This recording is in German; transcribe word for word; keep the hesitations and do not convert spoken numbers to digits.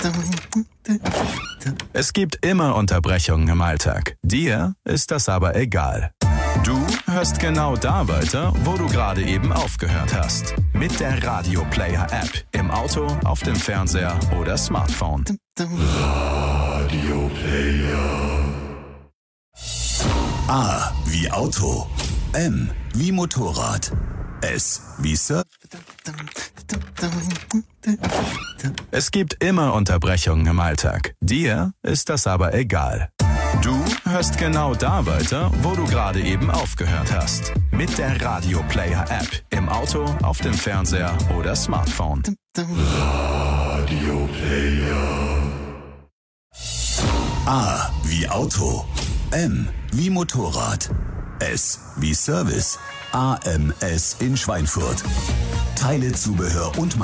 Es gibt immer Unterbrechungen im Alltag. Dir ist das aber egal. Du hörst genau da weiter, wo du gerade eben aufgehört hast. Mit der Radio Player App. Im Auto, auf dem Fernseher oder Smartphone. Radio Player. A wie Auto. M wie Motorrad. S wie Surf. Es gibt immer Unterbrechungen im Alltag. Dir ist das aber egal. Du hörst genau da weiter, wo du gerade eben aufgehört hast. Mit der Radio Player App. Im Auto, auf dem Fernseher oder Smartphone. Radio Player. A wie Auto. M wie Motorrad. S wie Service. A M S in Schweinfurt. Teile, Zubehör und